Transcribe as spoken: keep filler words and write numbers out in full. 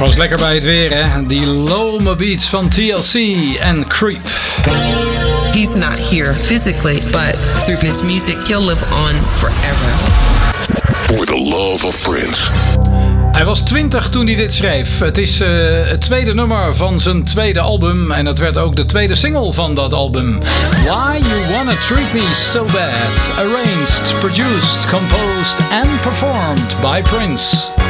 Was lekker bij het weer, hè? Die lome beats van T L C en Creep. He's not here physically, but through his music, he'll live on forever. For the love of Prince. Hij was twintig toen hij dit schreef. Het is uh, het tweede nummer van zijn tweede album. En het werd ook de tweede single van dat album. Why You Wanna Treat Me So Bad. Arranged, produced, composed and performed by Prince.